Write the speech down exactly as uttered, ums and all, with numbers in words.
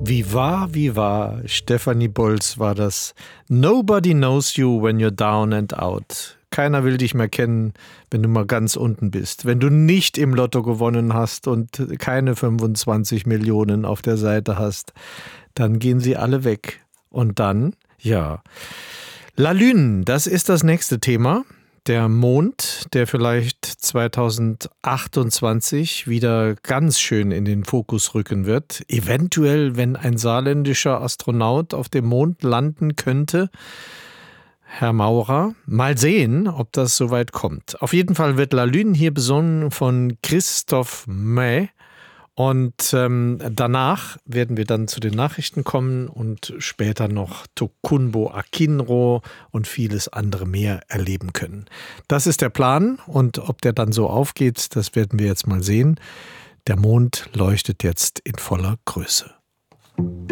Wie wahr, wie wahr, Stefanie Bolz war das. Nobody knows you when you're down and out. Keiner will dich mehr kennen, wenn du mal ganz unten bist. Wenn du nicht im Lotto gewonnen hast und keine fünfundzwanzig Millionen auf der Seite hast, dann gehen sie alle weg. Und dann, ja, La Lune, das ist das nächste Thema. Der Mond, der vielleicht zweitausendachtundzwanzig wieder ganz schön in den Fokus rücken wird. Eventuell, wenn ein saarländischer Astronaut auf dem Mond landen könnte. Herr Maurer, mal sehen, ob das soweit kommt. Auf jeden Fall wird La Lune hier besungen von Christophe May. Und ähm, danach werden wir dann zu den Nachrichten kommen und später noch Tokunbo Akinro und vieles andere mehr erleben können. Das ist der Plan und ob der dann so aufgeht, das werden wir jetzt mal sehen. Der Mond leuchtet jetzt in voller Größe.